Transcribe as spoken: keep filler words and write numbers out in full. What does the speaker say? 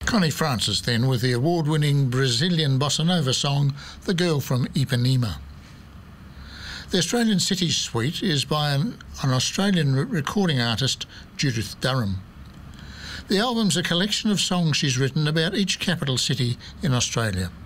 Connie Francis then with the award-winning Brazilian bossa nova song The Girl from Ipanema. The Australian Cities Suite is by an, an Australian re recording artist, Judith Durham. The album's a collection of songs she's written about each capital city in Australia.